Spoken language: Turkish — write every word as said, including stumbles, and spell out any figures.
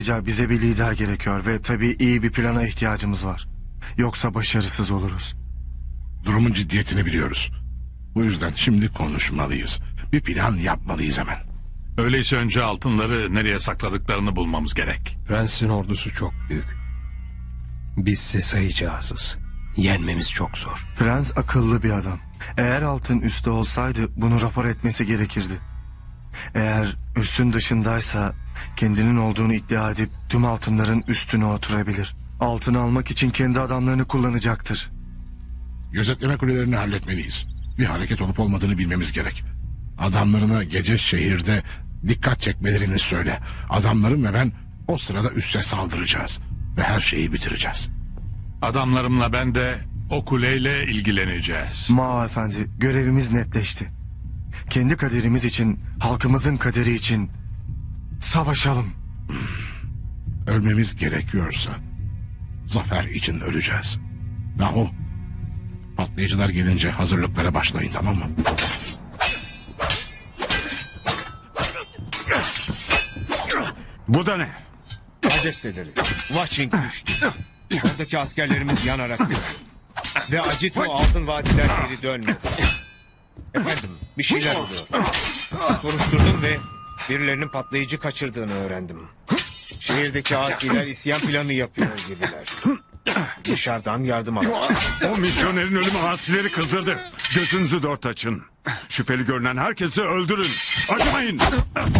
Bize bir lider gerekiyor ve tabii iyi bir plana ihtiyacımız var. Yoksa başarısız oluruz. Durumun ciddiyetini biliyoruz. Bu yüzden şimdi konuşmalıyız. Bir plan yapmalıyız hemen. Öyleyse önce altınları nereye sakladıklarını bulmamız gerek. Prensin ordusu çok büyük. Bizse sayıcı azız. Yenmemiz çok zor. Prens akıllı bir adam. Eğer altın üstte olsaydı bunu rapor etmesi gerekirdi. Eğer üssün dışındaysa kendinin olduğunu iddia edip tüm altınların üstüne oturabilir. Altını almak için kendi adamlarını kullanacaktır. Gözetleme kulelerini halletmeliyiz. Bir hareket olup olmadığını bilmemiz gerek. Adamlarına gece şehirde dikkat çekmelerini söyle. Adamlarım ve ben o sırada üsse saldıracağız. Ve her şeyi bitireceğiz. Adamlarımla ben de o kuleyle ilgileneceğiz. Mao Efendi, görevimiz netleşti. Kendi kaderimiz için, halkımızın kaderi için savaşalım. Ölmemiz gerekiyorsa zafer için öleceğiz. Yahu patlayıcılar gelince hazırlıklara başlayın, tamam mı? Bu da ne? Majesteleri, Watching düştü. Oradaki askerlerimiz yanarak öldü. Ve Acito altın vadiden geri dönmedi. Efendim, bir şeyler oluyor. Soruşturdum ve birilerinin patlayıcı kaçırdığını öğrendim. Şehirdeki asiler isyan planı yapıyor gibiler. Dışarıdan yardım alın. O misyonerin ölümü asileri kızdırdı. Gözünüzü dört açın. Şüpheli görünen herkesi öldürün. Acımayın.